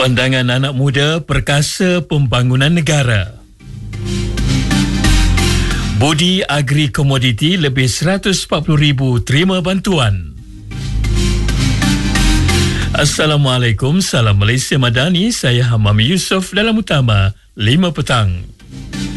Pandangan anak muda perkasa pembangunan negara. Budi Agri Komoditi lebih 140,000 terima bantuan. Assalamualaikum, salam Malaysia Madani. Saya Hamam Yusof dalam utama 5 petang.